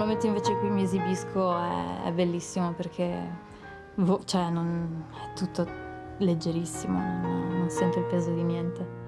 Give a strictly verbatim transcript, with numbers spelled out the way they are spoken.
momento invece in cui mi esibisco è è bellissimo perché vo cioè non è tutto leggerissimo, non non sento il peso di niente.